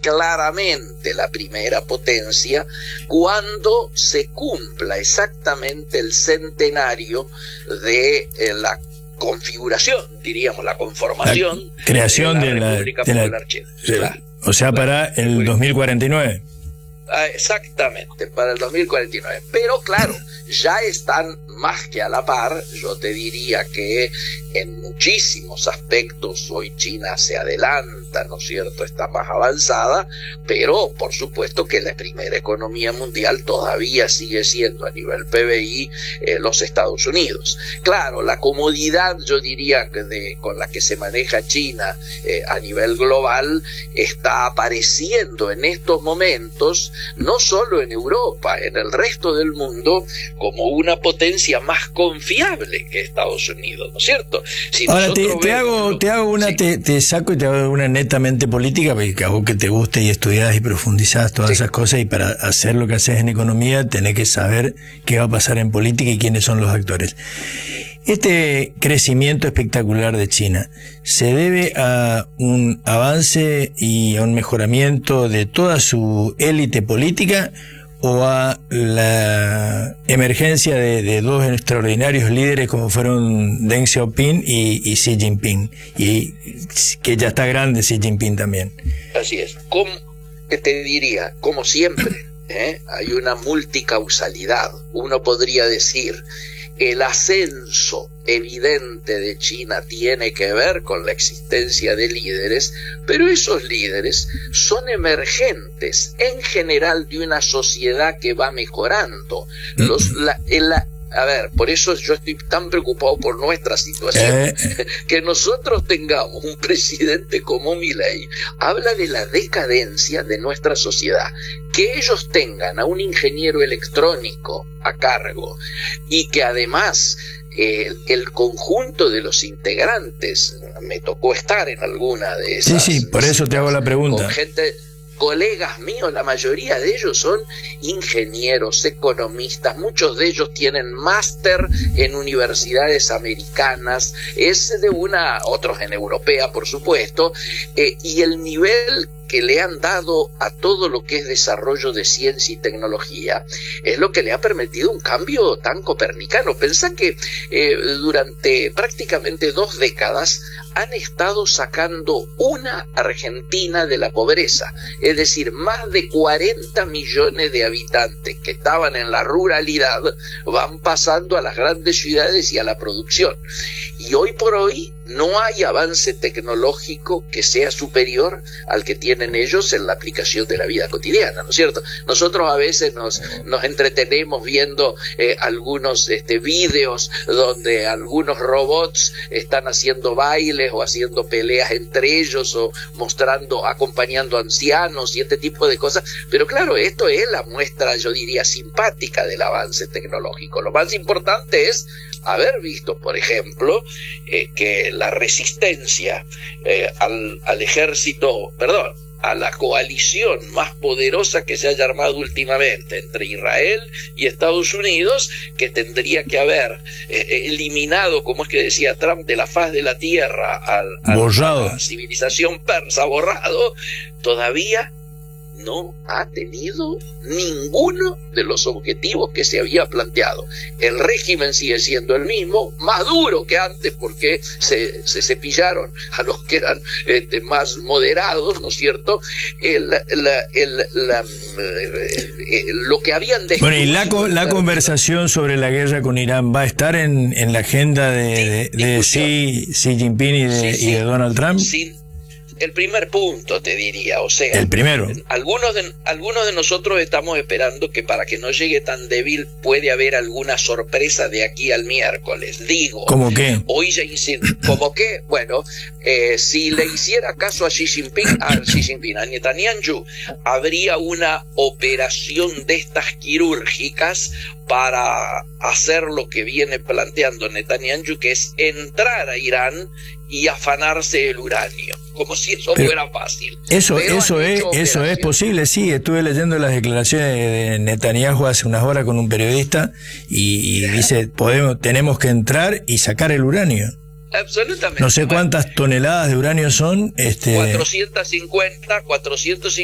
claramente la primera potencia cuando se cumpla exactamente el centenario de la configuración, diríamos, la conformación, la creación de la República Popular China. Claro, o sea, para el 2049. Exactamente, para el 2049. Pero claro, ya están más que a la par. Yo te diría que en muchísimos aspectos hoy China se adelanta, ¿no es cierto? Está más avanzada, pero por supuesto que la primera economía mundial todavía sigue siendo a nivel PBI los Estados Unidos. Claro, la comodidad, yo diría, con la que se maneja China a nivel global está apareciendo en estos momentos, no solo en Europa, en el resto del mundo, como una potencia más confiable que Estados Unidos, ¿no es cierto? Si ahora te hago una, sí. te saco y te hago una netamente política, porque a vos que te guste y estudiás y profundizás todas esas cosas, y para hacer lo que haces en economía tenés que saber qué va a pasar en política y quiénes son los actores. Este crecimiento espectacular de China se debe a un avance y a un mejoramiento de toda su élite política, o a la emergencia de dos extraordinarios líderes como fueron Deng Xiaoping y Xi Jinping, y que ya está grande Xi Jinping también. Así es. Como te diría, como siempre, hay una multicausalidad. Uno podría decir, el ascenso evidente de China tiene que ver con la existencia de líderes, pero esos líderes son emergentes en general de una sociedad que va mejorando. A ver, por eso yo estoy tan preocupado por nuestra situación. Que nosotros tengamos un presidente como Milei habla de la decadencia de nuestra sociedad. Que ellos tengan a un ingeniero electrónico a cargo y que además el conjunto de los integrantes, me tocó estar en alguna de esas. Sí, por eso te hago la pregunta. Con gente, colegas míos, la mayoría de ellos son ingenieros, economistas, muchos de ellos tienen máster en universidades americanas, otros en europea, por supuesto, y el nivel que le han dado a todo lo que es desarrollo de ciencia y tecnología es lo que le ha permitido un cambio tan copernicano. Pensá que durante prácticamente 2 décadas han estado sacando una Argentina de la pobreza, es decir, más de 40 millones de habitantes que estaban en la ruralidad van pasando a las grandes ciudades y a la producción. Y hoy por hoy no hay avance tecnológico que sea superior al que tienen ellos en la aplicación de la vida cotidiana, ¿no es cierto? Nosotros a veces nos entretenemos viendo algunos videos donde algunos robots están haciendo bailes o haciendo peleas entre ellos o acompañando ancianos y este tipo de cosas, pero claro, esto es la muestra, yo diría, simpática del avance tecnológico. Lo más importante es haber visto, por ejemplo, que la resistencia al ejército, a la coalición más poderosa que se haya armado últimamente entre Israel y Estados Unidos, que tendría que haber eliminado, como es que decía Trump, de la faz de la tierra a la civilización persa, borrado, todavía no ha tenido ninguno de los objetivos que se había planteado. El régimen sigue siendo el mismo, más duro que antes, porque se cepillaron a los que eran más moderados, ¿no es cierto? Lo que habían dejado. Bueno, y la conversación sobre la guerra con Irán va a estar en la agenda de Xi Jinping y de Donald Trump. Sí. El primer punto, te diría, o sea, el primero. Algunos de nosotros estamos esperando que para que no llegue tan débil puede haber alguna sorpresa de aquí al miércoles. Digo, ¿cómo qué? Hoy ya ¿cómo qué? Bueno, si le hiciera caso a a Netanyahu, habría una operación de estas quirúrgicas para hacer lo que viene planteando Netanyahu, que es entrar a Irán y afanarse el uranio, como si eso fuera fácil. Eso es posible, sí. Estuve leyendo las declaraciones de Netanyahu hace unas horas con un periodista y dice, tenemos que entrar y sacar el uranio. Absolutamente. No sé cuántas toneladas de uranio son. 450